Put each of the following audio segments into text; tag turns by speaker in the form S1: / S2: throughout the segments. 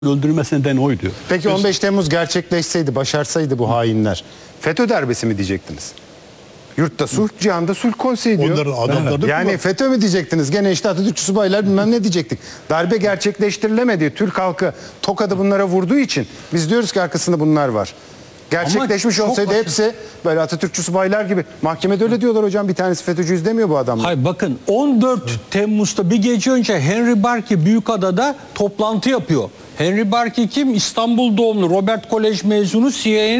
S1: öldürülmesi nedeni oydu.
S2: Peki 15 Temmuz gerçekleşseydi, başarsaydı bu hainler, FETÖ darbesi mi diyecektiniz? Yurtta sulh, cihanda sulh konseyi diyor.
S3: Onların adamları
S2: yani FETÖ mü diyecektiniz? Gene işte Atatürkçü subaylar bilmem ne diyecektik. Darbe gerçekleştirilemedi. Türk halkı tokadı bunlara vurduğu için biz diyoruz ki arkasında bunlar var. Gerçekleşmiş olsaydı hepsi böyle Atatürkçü subaylar gibi. Mahkemede öyle diyorlar hocam. Bir tanesi FETÖ'cüyüz demiyor bu adamlar.
S1: Hayır bakın 14 Temmuz'da bir gece önce Henry Barkey Büyükada'da toplantı yapıyor. Henry Barkey kim? İstanbul doğumlu, Robert Kolej mezunu,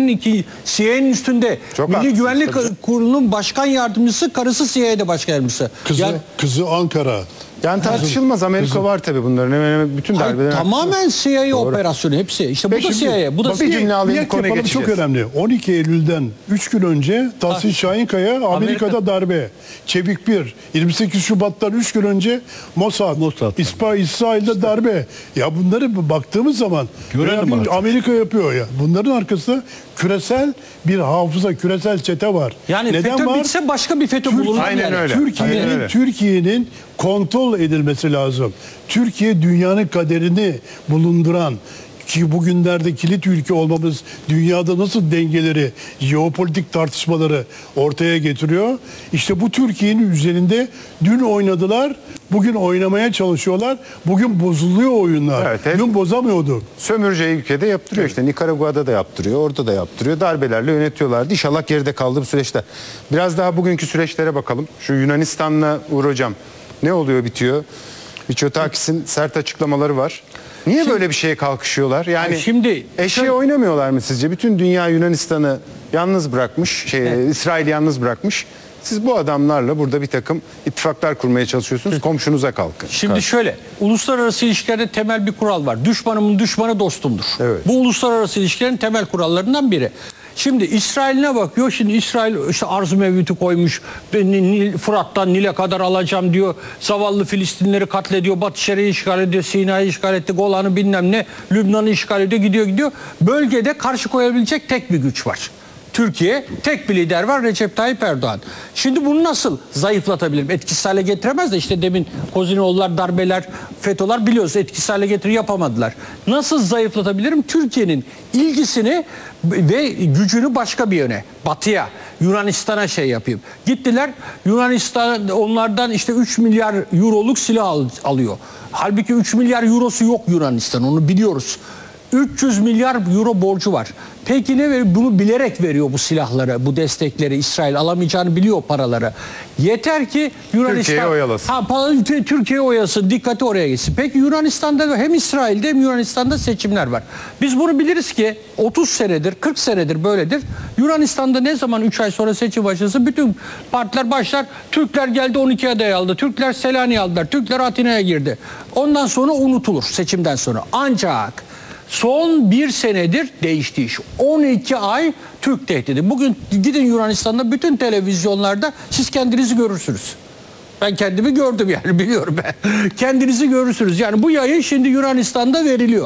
S1: CIA'nin üstünde.
S2: Çok
S1: Milli
S2: haklısınız,
S1: Güvenlik
S2: tabii.
S1: Kurulu'nun başkan yardımcısı, karısı CIA'de başkan yardımcısı.
S3: Kızı Ankara.
S2: Yani tartışılmaz. Amerika var tabii bunların. Hemen bütün
S1: Hayır,
S2: darbeler.
S1: tamamen CIA
S2: Doğru.
S1: operasyonu hepsi. İşte
S2: Peki,
S1: bu da CIA. Bu da
S2: bir cümle
S1: CIA.
S2: alayım,
S3: Niyet
S2: konuya
S3: yapalım, çok
S2: geçeceğiz.
S3: önemli. 12 Eylül'den 3 gün önce Tahsin Şahinkaya Amerika'da darbe. Çevik 1. 28 Şubat'tan 3 gün önce Mossad. İsrail'de darbe. Ya bunları baktığımız zaman
S1: Görelim artık.
S3: Amerika yapıyor ya. Bunların arkasında küresel bir hafıza, küresel çete var.
S1: Yani
S3: neden
S1: FETÖ
S3: var?
S1: bitse başka bir FETÖ bulunur.
S2: Aynen
S1: yani.
S2: öyle. Aynen öyle.
S3: Türkiye'nin kontrol edilmesi lazım. Türkiye dünyanın kaderini bulunduran ki bugünlerde kilit ülke olmamız dünyada nasıl dengeleri, jeopolitik tartışmaları ortaya getiriyor. İşte bu Türkiye'nin üzerinde dün oynadılar, bugün oynamaya çalışıyorlar. Bugün bozuluyor oyunlar.
S2: Evet,
S3: dün bozamıyorduk.
S2: Sömürce ülkede yaptırıyor işte. Nikaragua'da da yaptırıyor, orada da yaptırıyor. Darbelerle yönetiyorlardı. İnşallah geride kaldı bu süreçte. Biraz daha bugünkü süreçlere bakalım. Şu Yunanistan'la Uğur Hocam ne oluyor bitiyor? Mitsotakis'in sert açıklamaları var. Niye böyle bir şeye kalkışıyorlar? Yani
S1: şimdi
S2: eşeğe oynamıyorlar mı sizce? Bütün dünya Yunanistan'ı yalnız bırakmış, İsrail'i yalnız bırakmış. Siz bu adamlarla burada bir takım ittifaklar kurmaya çalışıyorsunuz. Komşunuza kalkın.
S1: Şimdi şöyle, uluslararası ilişkilerde temel bir kural var. Düşmanımın düşmanı dostumdur.
S2: Evet.
S1: Bu uluslararası ilişkilerin temel kurallarından biri. Şimdi İsrail'ine bakıyor. Şimdi İsrail işte arz-ı mevlütü koymuş. Fırat'tan Nil'e kadar alacağım diyor. Zavallı Filistinleri katlediyor. Batı Şeria'yı işgal ediyor. Sina'yı işgal etti. Golan'ı bilmem ne. Lübnan'ı işgal ediyor. Gidiyor. Bölgede karşı koyabilecek tek bir güç var. Türkiye, tek bir lider var, Recep Tayyip Erdoğan. Şimdi bunu nasıl zayıflatabilirim? Etkisiz hale getiremez de işte demin Kozinoğullar, darbeler, FETÖ'ler biliyoruz etkisiz hale getiri yapamadılar. Nasıl zayıflatabilirim? Türkiye'nin ilgisini ve gücünü başka bir yöne, batıya, Yunanistan'a yapayım. Gittiler Yunanistan onlardan işte 3 milyar euroluk silah alıyor. Halbuki 3 milyar eurosu yok Yunanistan, onu biliyoruz. 300 milyar euro borcu var. Peki ne veriyor? Bunu bilerek veriyor bu silahları, bu destekleri. İsrail alamayacağını biliyor paraları. Yeter ki Yunanistan
S2: Türkiye'yi oyalasın.
S1: Türkiye oyalasın, dikkati oraya gitsin. Peki Yunanistan'da hem İsrail'de hem Yunanistan'da seçimler var. Biz bunu biliriz ki 30 senedir, 40 senedir böyledir. Yunanistan'da ne zaman 3 ay sonra seçim başlasın bütün partiler başlar. Türkler geldi 12 aday aldı. Türkler Selanik'i aldılar. Türkler Atina'ya girdi. Ondan sonra unutulur seçimden sonra. Ancak son bir senedir değişti iş. 12 ay Türk tehdidi. Bugün gidin Yunanistan'da bütün televizyonlarda siz kendinizi görürsünüz. Ben kendimi gördüm yani biliyorum ben. Kendinizi görürsünüz. Yani bu yayın şimdi Yunanistan'da veriliyor.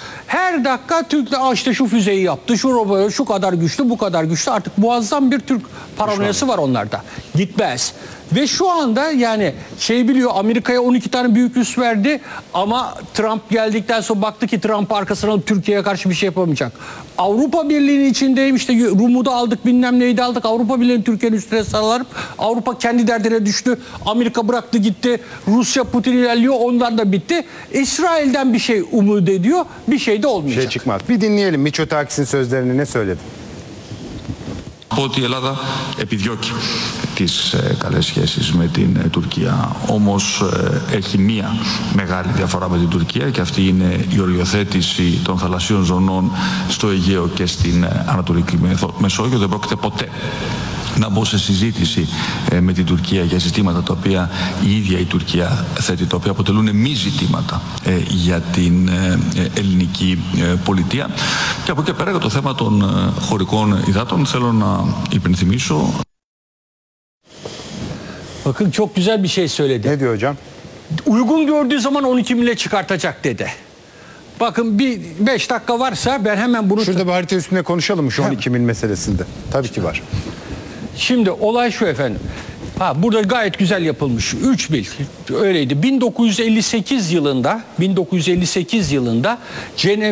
S1: Her dakika Türkler işte şu füzeyi yaptı, şu kadar güçlü, bu kadar güçlü. Artık muazzam bir Türk paranoyası var onlarda. Gitmez. Ve şu anda yani biliyor Amerika'ya 12 tane büyük üs verdi ama Trump geldikten sonra baktı ki Trump arkasına alıp Türkiye'ye karşı bir şey yapamayacak. Avrupa Birliği'nin içindeyim işte Rum'u da aldık bilmem neyi de aldık. Avrupa Birliği'nin Türkiye'nin üstüne sarılarıp Avrupa kendi derdine düştü. Amerika bıraktı gitti. Rusya Putin ilerliyor ondan da bitti. İsrail'den bir şey umut ediyor bir şey de olmayacak.
S2: Çıkmaz. Bir dinleyelim Mitsotakis'in sözlerini ne söyledi?
S4: Ότι η Ελλάδα επιδιώκει τις καλές σχέσεις με την Τουρκία. Όμως έχει μία μεγάλη διαφορά με την Τουρκία και αυτή είναι η οριοθέτηση των θαλασσίων ζωνών στο Αιγαίο και στην Ανατολική Μεσόγειο. Δεν πρόκειται ποτέ να μπω σε συζήτηση με την Τουρκία για ζητήματα τα οποία η ίδια η Τουρκία θέτει, τα οποία αποτελούν μη ζητήματα για την ελληνική πολιτεία. Και από εκεί και πέρα για το θέμα των χωρικών υδάτων θέλω να υπενθυμίσω.
S1: Bakın çok güzel bir şey söyledi.
S2: Ne diyor hocam?
S1: Uygun gördüğü zaman 12 mile çıkartacak dedi. Bakın bir 5 dakika varsa ben hemen bunu...
S2: Şurada bir harita üstünde konuşalım mı şu 12 mil meselesinde? Tabii ki var.
S1: Şimdi olay şu efendim. Burada gayet güzel yapılmış. 3 bil. Öyleydi. 1958 yılında